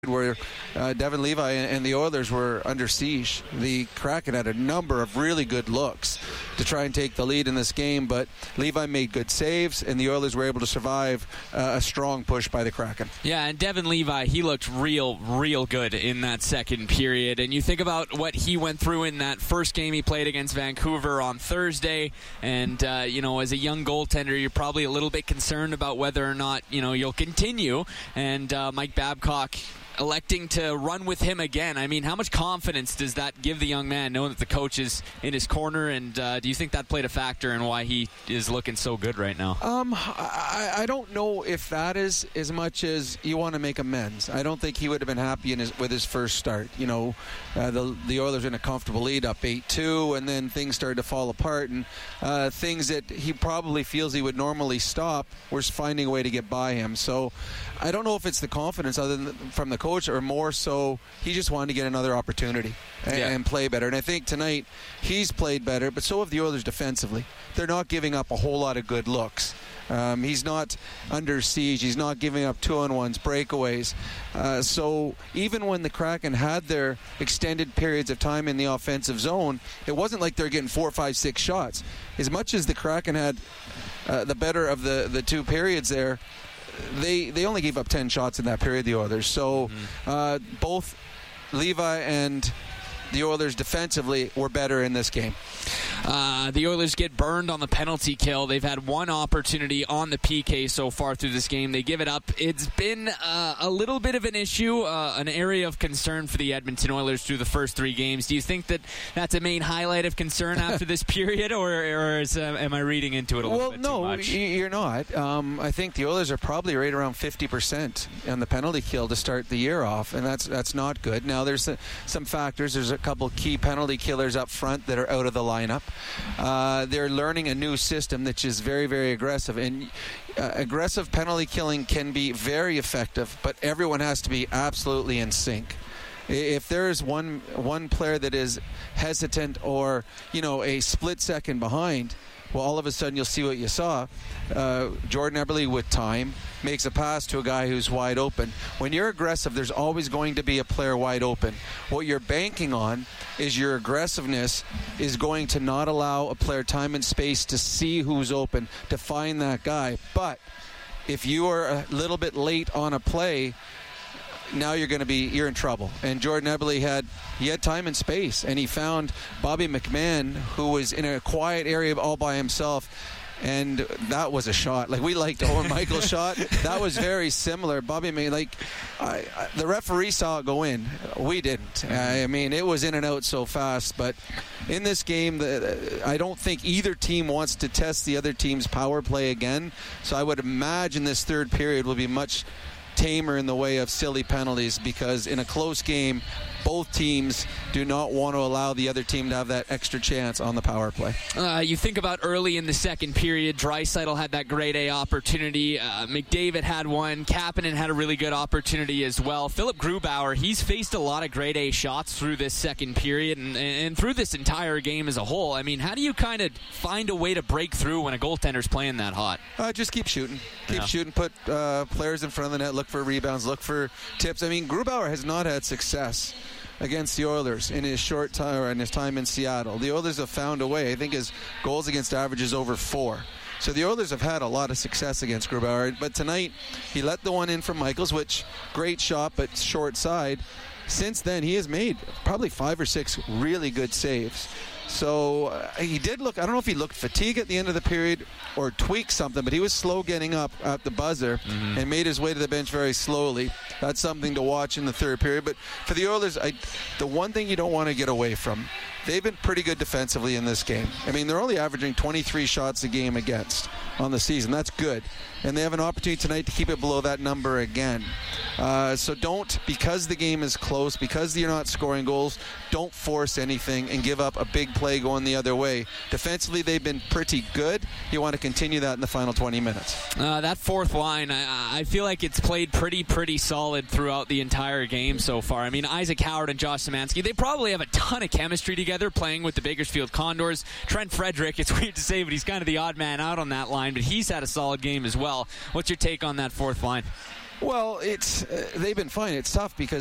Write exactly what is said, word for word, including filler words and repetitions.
where uh, Devin Levi and the Oilers were under siege. The Kraken had a number of really good looks to try and take the lead in this game, but Levi made good saves, and the Oilers were able to survive uh, a strong push by the Kraken. Yeah, and Devin Levi, he looked real, real good in that second period. And you think about what he went through in that first game he played against Vancouver on Thursday, and, uh, you know, as a young goaltender, you're probably a little bit concerned about whether or not, you know, you'll continue. And uh, Mike Babcock electing to run with him again. I mean, how much confidence does that give the young man, knowing that the coach is in his corner? And uh, do you think that played a factor in why he is looking so good right now? Um, I, I don't know if that is as much as you want to make amends. I don't think he would have been happy in his, with his first start. You know, uh, the the Oilers were in a comfortable lead, up eight two, and then things started to fall apart, and uh, things that he probably feels he would normally stop were finding a way to get by him. So I don't know if it's the confidence other than from the coach, or more so he just wanted to get another opportunity and, yeah. and play better. And I think tonight he's played better, but so have the Oilers defensively. They're not giving up a whole lot of good looks. Um, he's not under siege. He's not giving up two-on-ones, breakaways. Uh, so even when the Kraken had their extended periods of time in the offensive zone, it wasn't like they're getting four, five, six shots. As much as the Kraken had uh, the better of the, the two periods there, They they only gave up ten shots in that period, the Oilers. So mm-hmm. uh, both Levi and the Oilers defensively were better in this game. Uh, the Oilers get burned on the penalty kill. They've had one opportunity on the P K so far through this game. They give it up. It's been uh, a little bit of an issue, uh, an area of concern for the Edmonton Oilers through the first three games. Do you think that that's a main highlight of concern after this period, or, or is, uh, am I reading into it a little well, bit no, too much? Well, no, you're not. Um, I think the Oilers are probably right around fifty percent on the penalty kill to start the year off, and that's that's not good. Now, there's uh, some factors. There's a couple key penalty killers up front that are out of the lineup. Uh, they're learning a new system that is very, very aggressive. And uh, aggressive penalty killing can be very effective, but everyone has to be absolutely in sync. If there is one one player that is hesitant or, you know, a split second behind, well, all of a sudden you'll see what you saw. Uh, Jordan Eberle with time makes a pass to a guy who's wide open. When you're aggressive, there's always going to be a player wide open. What you're banking on is your aggressiveness is going to not allow a player time and space to see who's open, to find that guy. But if you are a little bit late on a play, now you're going to be you're in trouble. And Jordan Eberle had he had time and space, and he found Bobby McMahon, who was in a quiet area all by himself, and that was a shot. Like, we liked Owen Michael's shot. That was very similar. Bobby made like I, I, the referee saw it go in. We didn't. I mean, it was in and out so fast. But in this game, the, I don't think either team wants to test the other team's power play again. So I would imagine this third period will be much tamer in the way of silly penalties, because in a close game, both teams do not want to allow the other team to have that extra chance on the power play. Uh, you think about early in the second period, Draisaitl had that grade A opportunity. Uh, McDavid had one. Kapanen had a really good opportunity as well. Philip Grubauer, he's faced a lot of grade A shots through this second period and, and through this entire game as a whole. I mean, how do you kind of find a way to break through when a goaltender's playing that hot? Uh, just keep shooting. Keep yeah. shooting. Put uh, players in front of the net. Look for rebounds. Look for tips. I mean, Grubauer has not had success against the Oilers in his short time or in his time in Seattle. The Oilers have found a way. I think his goals against average is over four. So the Oilers have had a lot of success against Grubauer. But tonight, he let the one in from Michaels, which great shot, but short side. Since then, he has made probably five or six really good saves. So uh, he did look, I don't know if he looked fatigued at the end of the period or tweaked something, but he was slow getting up at the buzzer mm-hmm. and made his way to the bench very slowly. That's something to watch in the third period. But for the Oilers, I, the one thing you don't want to get away from, they've been pretty good defensively in this game. I mean, they're only averaging twenty-three shots a game against on the season. That's good. And they have an opportunity tonight to keep it below that number again. Uh, so don't, because the game is close, because you're not scoring goals, don't force anything and give up a big play going the other way. Defensively, they've been pretty good. You want to continue that in the final twenty minutes. Uh, that fourth line, I, I feel like it's played pretty, pretty solid throughout the entire game so far. I mean, Isaac Howard and Josh Szymanski, they probably have a ton of chemistry together playing with the Bakersfield Condors. Trent Frederick, it's weird to say, but he's kind of the odd man out on that line, but he's had a solid game as well. What's your take on that fourth line? Well, it's uh, they've been fine. It's tough because